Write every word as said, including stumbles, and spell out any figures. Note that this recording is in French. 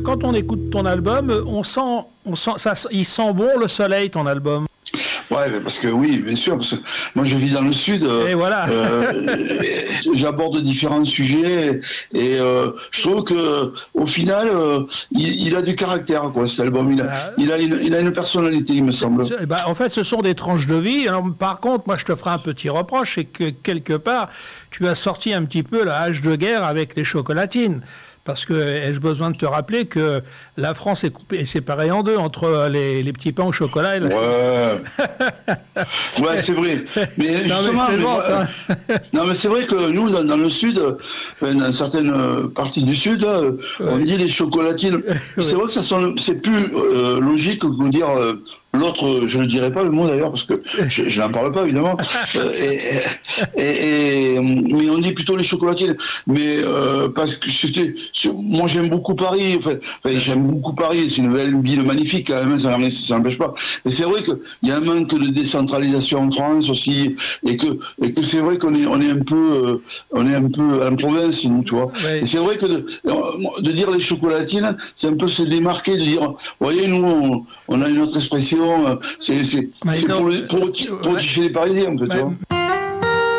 quand on écoute ton album, on sent, on sent, ça, il sent bon le soleil, ton album. Ouais, parce que oui, bien sûr, parce que moi je vis dans le sud, euh, et voilà. euh, j'aborde différents sujets et euh, je trouve que au final, euh, il, il a du caractère, quoi, cet album. Il a, ah, il a, une, il a une personnalité, il me semble. Bah, en fait, ce sont des tranches de vie. Alors, par contre, moi, je te ferai un petit reproche, c'est que quelque part, tu as sorti un petit peu la hache de guerre avec les chocolatines. Parce que ai-je besoin de te rappeler que la France est, coupée, est séparée en deux entre les, les petits pains au chocolat et la ouais. ouais, c'est vrai. Mais non, justement, mais mais, hein. non, mais c'est vrai que nous, dans, dans le sud, dans certaines parties du sud, ouais. on dit les chocolatines. Ouais. C'est vrai que ça sonne, c'est plus euh, logique que de dire. Euh, L'autre, je ne dirais pas le mot d'ailleurs, parce que je, je n'en parle pas, évidemment. et, et, et, mais on dit plutôt les chocolatines. Mais euh, parce que c'était... Moi, j'aime beaucoup Paris. Enfin, enfin, j'aime beaucoup Paris. C'est une ville magnifique, quand même, ça n'empêche pas. Mais c'est vrai qu'il y a un manque de décentralisation en France aussi. Et que, et que c'est vrai qu'on est, on est un peu... Euh, on est un peu en province, nous, tu vois. Ouais. Et c'est vrai que de, de dire les chocolatines, c'est un peu se démarquer, de dire, vous voyez, nous, on, on a une autre expression. C'est, c'est, c'est pour, le, pour, pour ouais. les Parisiens, en fait. Mais,